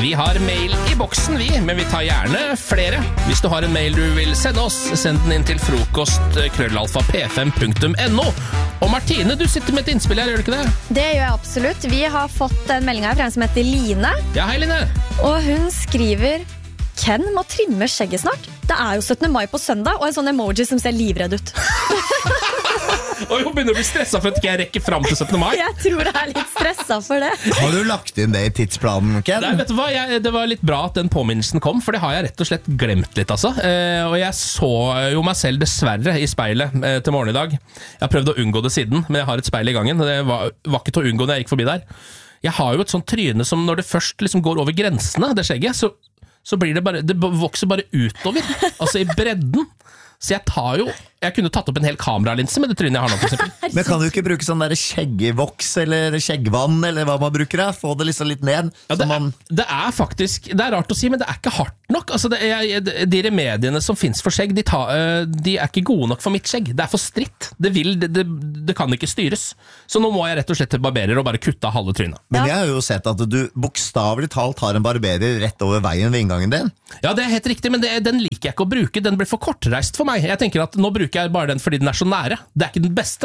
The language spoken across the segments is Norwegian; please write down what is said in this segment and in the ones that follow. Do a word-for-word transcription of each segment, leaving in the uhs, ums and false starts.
Vi har mail i boksen, vi, men vi tar gjerne flere. Hvis du har en mail du vil sende oss, send den inn til frokost krøllalfa p fem punktum no. Og Martine, du sitter med et innspill her, gjør du ikke det? Det gjør jeg absolutt. Vi har fått en melding her fra en som heter Line. Ja, hei Line. Og hun skriver: Ken må trimme skjegget snart. Det er jo syttende mai på søndag, og en sånn emoji som ser livredd ut. Og hun begynner å bli stresset for at ikke jeg rekker frem til syttende mai. Jeg tror jeg er litt stresset for det. Har du lagt inn det i tidsplanen, Ken? Nei, vet du hva? Jeg, det var litt bra at den påminnelsen kom, for det har jeg rett og slett glemt litt, altså. Eh, og jeg så jo meg selv dessverre i speilet eh, til morgen i dag. Jeg har prøvd å unngå det siden, men jeg har et speil i gangen. Det var, var ikke til å unngå når jeg gikk forbi der. Jeg har jo et sånt tryne som når det først liksom går over grensene, det skjegget, så, så blir det bare, det vokser bare utover, altså i bredden. Så jeg tar jo, jeg kunne tatt opp en hel kameralinse med det trynet jeg har nå, for eksempel. Men kan du ikke bruke sånn der skjeggvoks eller skjeggvann, eller hva man bruker da? Få det liksom litt ned. Ja, det, man... er, det er faktisk, det er rart å si, men det er ikke hardt nok. Altså, det er, de remediene som finnes for skjegg, de, tar, de er ikke gode nok for mitt skjegg. Det er for stritt. Det, vil, det, det, det kan ikke styres. Så nå må jeg rett og slett til barberer og bare kutte av halve trynet. Men jeg har jo sett at du bokstavelig talt har en barberer rett over veien ved inngangen din. Ja, det er helt riktig, men det, den liker jeg ikke å bruke. Den blir for kortreist for meg. Jeg tenker at nå bruker jeg bare den fordi den er så nære. Det er ikke den beste.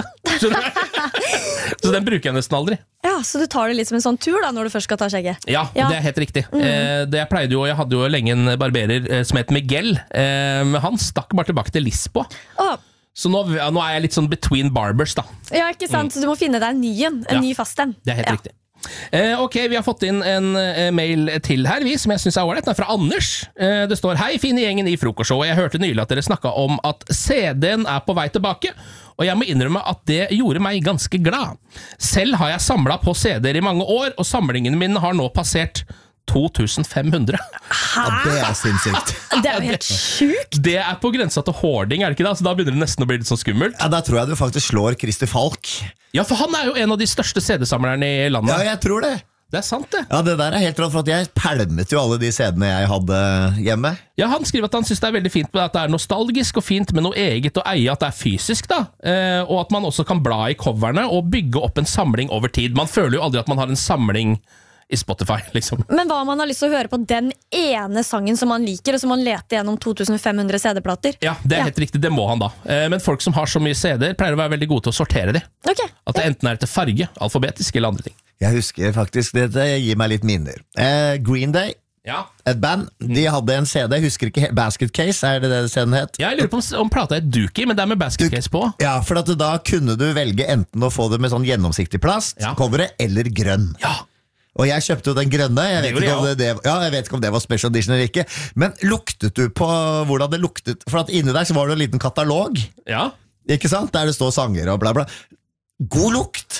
Så den bruker jeg nesten aldri. Ja, så du tar det litt som en sånn tur da, når du først skal ta skjegget? Ja, ja. Det er helt riktig. Mm. Eh, det jeg pleide jo, jeg hadde jo lenge en barberer eh, som het Miguel. Eh, men han stakk bare tilbake til Lisboa. Oh. Så nå, nå er jeg litt sånn between barbers da. Ja, ikke sant? Mm. Så du må finne deg en ny en, en ja. ny fast en. Det er helt ja. riktig. Eh, ok, vi har fått inn en eh, mail til her, vi, som jeg synes er ålreit. Den er fra Anders. Eh, det står: Hei, fine gjengen i frokostshow. Jeg hørte nylig at dere snakket om at C D-en er på vei tilbake, og jeg må innrømme at det gjorde meg ganske glad. Selv har jeg samlet på C D-er i mange år, og samlingen min har nå passert to tusen fem hundre. Ja, det er sinnssykt. Det er jo helt sjukt. Det er på grensa til hoarding, er det ikke da? Så da begynner det nesten å bli litt sånn skummelt. Ja, da tror jeg du faktisk slår Christer Falk. Ja, for han er jo en av de største C D-samlerne i landet. Ja, jeg tror det. Det er sant det. Ja, det der er helt rått, for at jeg pælmet jo alle de C D-ene jeg hadde hjemme. Ja, han skriver at han synes det er veldig fint at det er nostalgisk og fint med noe eget å eie, at det er fysisk da, eh, og at man også kan bla i coverne og bygge opp en samling over tid. Man føler jo aldri at man har en samling i Spotify, liksom. Men hva om man har lyst til å høre på den ene sangen som man liker, og som man leter gjennom to tusen fem hundre C D-plater? Ja, det er helt ja. riktig, det må han da. Men folk som har så mye C D-er pleier å være veldig gode til å sortere de. Okay. At det enten er til farge, alfabetisk eller andre ting. Jeg husker faktisk, det, det gir meg litt minner. Eh, Green Day, ja. et band, de hadde en C D, jeg husker ikke, Basket Case, er det det C D-en het? Ja, jeg lurer på om, om plata er Dookie, men det er med Basket Case på. Ja, for at da kunne du velge enten å få det med sånn gjennomsiktig plast, ja. coveret, eller grønn. Ja. Og jeg kjøpte jo den grønne. Jeg vet, ikke om det, det, ja, jeg vet ikke om det var special edition eller ikke. Men luktet du på hvordan det luktet? For at inni der så var det en liten katalog. Ja. Ikke sant? Der det står sanger og bla bla. God lukt!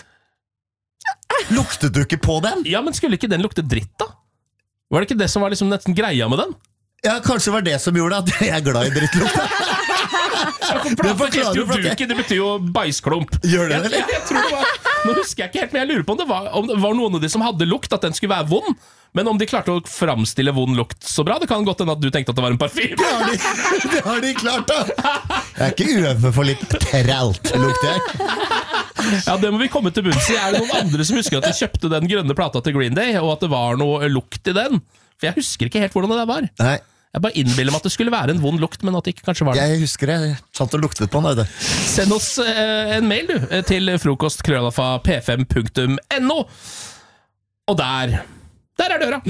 Luktet du ikke på den? Ja, men skulle ikke den lukte dritt da? Var det ikke det som var liksom nesten greia med den? Ja, kanskje var det som gjorde at jeg er glad i drittlukta. Ja, for plata heter jo Dookie, det betyr jo bæsjklump. Gjør det, eller? Jeg, jeg, jeg tror det var... Nå husker jeg ikke helt, men jeg lurer på om det, var, om det var noen av de som hadde lukt, at den skulle være vond. Men om de klarte å framstille vond lukt så bra, det kan godt hende at du tenkte at det var en parfyme. Det har de, det har de klart da. Jeg er ikke uøve for litt tralt lukt her. Ja, det må vi komme til bunns i. Er det noen andre som husker at de kjøpte den grønne plata til Green Day, og at det var noe lukt i den? For jeg husker ikke helt hvordan det der var. Nei. Jeg bare innbiller meg at det skulle være en vond lukt, men at det ikke kanskje var det. Jeg husker det, satt og luktet på den. Send oss eh, en mail du, til frokost krøllalfa p fem punktum no. Og der, der er døra.